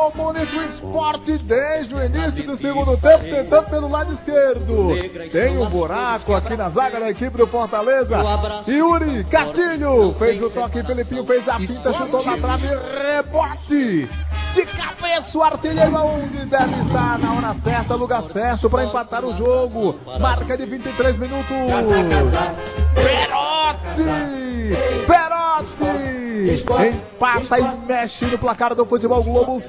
bonito o Sport desde o início do segundo tempo, tentando pelo lado esquerdo. Tem um buraco aqui na zaga da equipe do Fortaleza. Yuri Castilho fez o toque, Felipinho fez a finta, chutou na trave, rebote. De cabeça o artilheiro aonde deve estar na hora certa, lugar certo para empatar o jogo. Marca de 23 minutos. Perotti! Empata e mexe no placar do Futebol Globo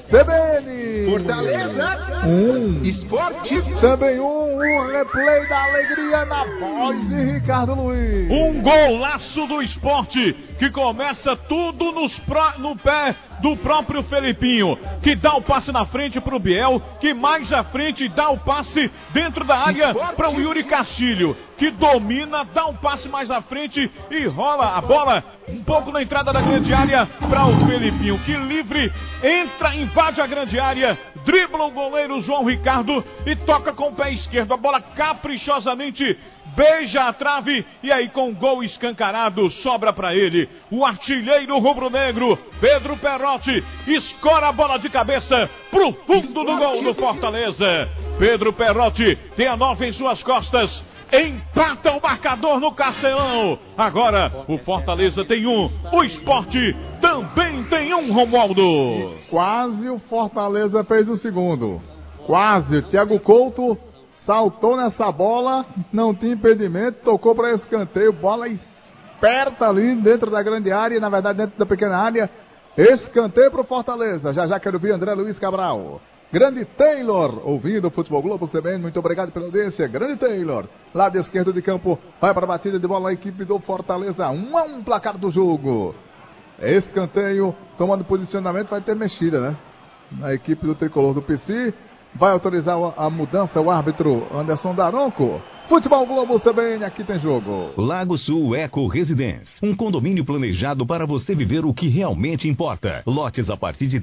CBN. Fortaleza 1, Esporte também um replay da alegria na voz de Ricardo Luiz. Um golaço do Esporte que começa tudo no pé do próprio Felipinho, que dá o passe na frente para o Biel, que mais à frente dá o passe dentro da área para o Yuri Castilho, que domina, dá um passe mais à frente e rola a bola um pouco na entrada da grande área para o Felipinho, que livre, entra, invade a grande área, dribla o goleiro João Ricardo e toca com o pé esquerdo, a bola caprichosamente beija a trave e aí com gol escancarado sobra para ele. O artilheiro rubro-negro, Pedro Perotti, escora a bola de cabeça pro fundo do gol do Fortaleza. Pedro Perotti tem a 9 em suas costas. Empata o marcador no Castelão. Agora o Fortaleza tem um, o Sport também tem um, Romualdo. Quase o Fortaleza fez o segundo. Quase. O Thiago Couto saltou nessa bola, não tinha impedimento, tocou para escanteio, bola esperta ali dentro da grande área, na verdade dentro da pequena área. Escanteio para o Fortaleza. Já quero ver André Luiz Cabral. Grande Taylor, ouvindo o Futebol Globo CBN, muito obrigado pela audiência. Grande Taylor, lado esquerdo de campo, vai para a batida de bola a equipe do Fortaleza. 1-1 placar do jogo. Escanteio, tomando posicionamento, vai ter mexida, né? Na equipe do tricolor do PC. Vai autorizar a mudança o árbitro Anderson Daronco. Futebol Globo CBN, aqui tem jogo. Lago Sul Eco Residence, um condomínio planejado para você viver o que realmente importa. Lotes a partir de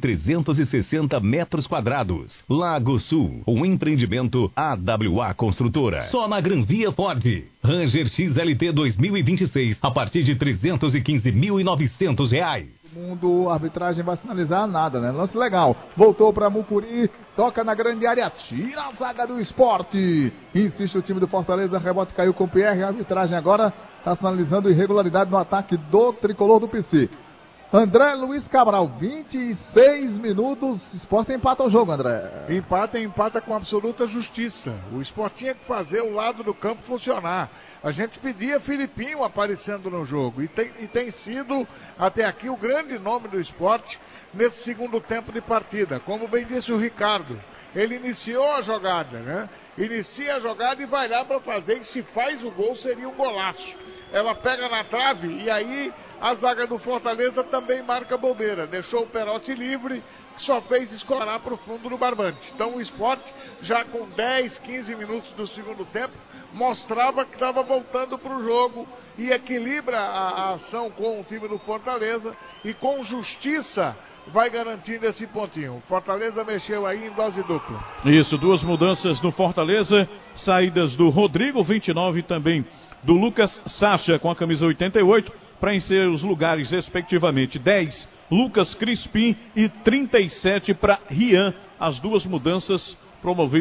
360 metros quadrados. Lago Sul, um empreendimento AWA Construtora. Só na Gran Via Ford. Ranger XLT 2026 a partir de R$ 315.900. A arbitragem vai sinalizar nada, né? Lance legal. Voltou para Mucuri, toca na grande área, tira a zaga do Esporte. Insiste o time do Fortaleza, rebote caiu com o Pierre. A arbitragem agora está sinalizando irregularidade no ataque do tricolor do PC. André Luiz Cabral, 26 minutos, Sport empata o jogo, André. Empata com absoluta justiça. O Sport tinha que fazer o lado do campo funcionar. A gente pedia Felipinho aparecendo no jogo e tem sido até aqui o grande nome do Sport nesse segundo tempo de partida. Como bem disse o Ricardo, ele iniciou a jogada, né? Inicia a jogada e vai lá para fazer, e se faz o gol seria um golaço. Ela pega na trave e aí a zaga do Fortaleza também marca bobeira. Deixou o Perotti livre, que só fez escorar para o fundo do barbante. Então o Sport, já com 10, 15 minutos do segundo tempo, mostrava que estava voltando para o jogo e equilibra a ação com o time do Fortaleza e com justiça vai garantindo esse pontinho. O Fortaleza mexeu aí em dose dupla. Isso, 2 mudanças no Fortaleza, saídas do Rodrigo, 29, e também do Lucas Sacha com a camisa 88, para encher os lugares respectivamente 10, Lucas Crispim, e 37 para Rian. As 2 mudanças promovidas